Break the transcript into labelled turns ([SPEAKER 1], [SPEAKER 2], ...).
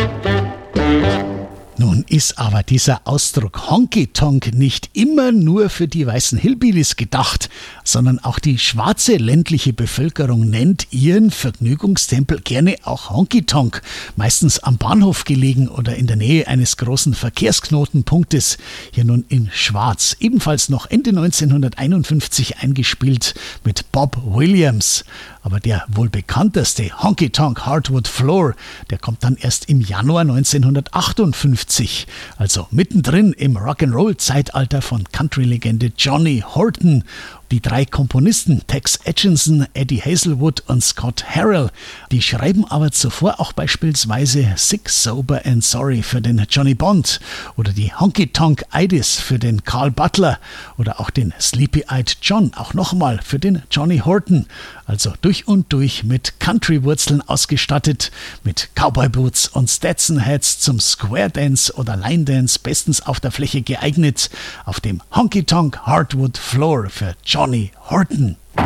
[SPEAKER 1] Nun ist aber dieser Ausdruck Honky Tonk nicht immer nur für die weißen Hillbillies gedacht, sondern auch die schwarze ländliche Bevölkerung nennt ihren Vergnügungstempel gerne auch Honky Tonk, meistens am Bahnhof gelegen oder in der Nähe eines großen Verkehrsknotenpunktes, hier nun in Schwarz, ebenfalls noch Ende 1951 eingespielt mit Bob Williams. Aber der wohl bekannteste Honky Tonk Hardwood Floor, der kommt dann erst im Januar 1958, also mittendrin im Rock'n'Roll-Zeitalter von Country-Legende Johnny Horton. Die drei Komponisten Tex Atchison, Eddie Hazelwood und Scott Harrell, die schreiben aber zuvor auch beispielsweise Sick, Sober and Sorry für den Johnny Bond oder die Honky Tonk Idiot für den Carl Butler oder auch den Sleepy-Eyed John, auch nochmal für den Johnny Horton. Also durch und durch mit Country-Wurzeln ausgestattet, mit Cowboy-Boots und Stetson-Hats zum Square-Dance oder Line-Dance bestens auf der Fläche geeignet, auf dem Honky Tonk Hardwood Floor für Johnny Horton.